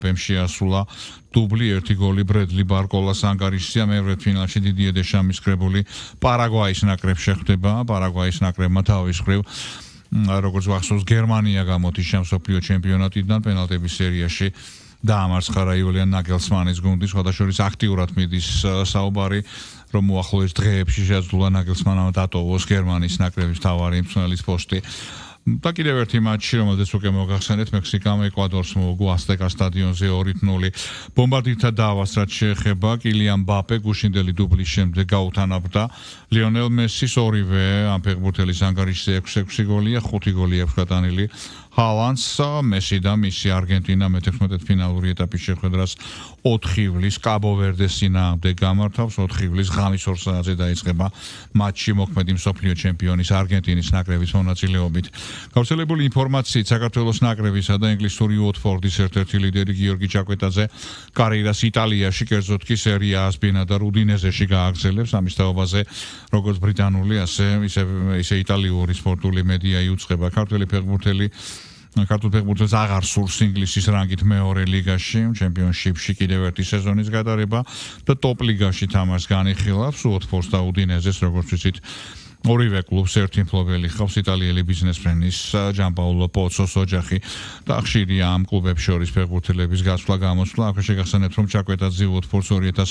შეასრულა დუბლი 1 გოლი ბრედლი ბარკოლას ანგარიშია მეორე ფინალში დიდიე დეშამის კრებული პარაგვაის ნაკრებს შეხვდება პარაგვაის ნაკრებმა თავის მხრივ როგორც ვახსოვს გერმანია გამოდის მსოფლიო ჩემპიონატიდან პენალტების სერიაში დაამარცხა იულიან ნაგელსმანის გუნდი სხვადასხვა აქტიურად მიდის საუბარი რომ უახლოეს დღეებში შეძლო ნაგელსმანმა დატოვოს გერმანიის ნაკრების თავარი მწვრთნელის პოსტი და კიდევ ერთი მატჩი რომელზეც უკვე მოგახსენეთ მექსიკამ ეკვადორს მოუგო ასტეკა სტადიონზე 2-0 ბომბარდირთა დავას რაც შეეხება კილიან მბაპე გუშინდელი დუბლის შემდეგ გაუთანაბრდა ლიონელ მესის ორივე ამ ფეხბურთელის ანგარიშზე 6 გოლია 5 გოლი აქვს გატანილი ჰალანდს მესი და მისი არგენტინა მე-16 ფინალური ეტაპის შეხვედრას 4 ივლის კაბო-ვერდეს წინააღმდეგ გამართავს 4 ივლის ღამის 2 საათზე დაიწყება მატჩი მოქმედი მსოფლიო ჩემპიონის არგენტინის ნაკრების მონაწილეობით გავრცელებული ინფორმაციით საქართველოს ნაკრებისა და ინგლისური უოტფორდის ერთ-ერთი ლიდერი გიორგი ჭაკვეტაძე კარიერას იტალიაში კერძოდ კი სერია A-ს ბინადარ უდინეზეში გააგრძელებს ამის თაობაზე როგორც ბრიტანული ისე იტალიური სპორტული მედია იუწყება ქართველი ფეხბურთელი ქართულ ფეხბურთელს აღარ სურს ინგლისის რანგით მეორე ლიგაში ჩემპიონშიპში კიდევ ერთი სეზონის გატარება და ტოპ ლიგაში თამაშს განიხილავს უოტფორდს და უდინეზეს როგორც ვიცით ორივე კლუბს ერთი მფლობელი ხავს იტალიელი ბიზნესმენის ჯანპაულო პოცოს ოჯახი და ხშირია ამ კლუბებს შორის ფეხბურთელების გასვლა გამოსვლა აქ შეგახსენებთ რომ ჭაკვეტაძე უოტფორდს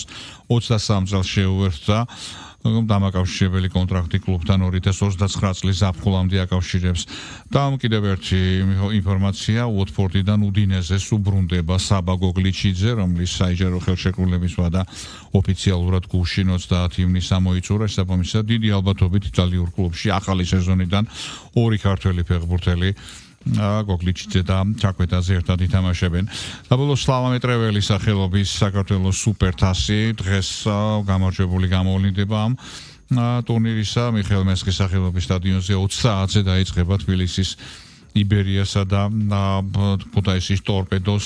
2023 წელს შეუერთდა დამაკავშირებელი კონტრაქტი კლუბთან 2029 წლის ზაფხულამდე აკავშირებს და კიდევ ერთი ინფორმაცია უოტფორდიდან უდინეზეს უბრუნდება საბა გოგლიჩიძე რომლის საიჯარო ხელშეკრულების ვადა ოფიციალურად გუშინ 30 ივნისს ამოიწურა შესაბამისად დიდი ალბათობით იტალიურ კლუბში ახალი სეზონიდან ორი ქართველი ფეხბურთელი გოგლიჩიძე და ჭაკვეტაძე ერთად ითამაშებენ. საბოლოო სლავა მეტრეველის სახელობის საქართველოს სუპერთასი დღეს გამარჯვებული გამოვლინდება ამ ტურნირისა მიხეილ მესხის სახელობის სტადიონზე 20 საათზე დაიწყება თბილისის იბერიასა და ქუთაისის ტორპედოს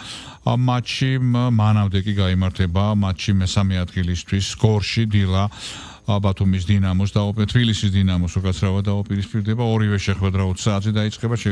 მატჩი მანამდე კი გაიმართება მატჩი მესამე ადგილისთვის გორში დილა ბათუმის დინამოს და თბილისის დინამოს უკაცრავად დაუპირისპირდება ორივე შეხვედრა 20 საათზე დაიწყება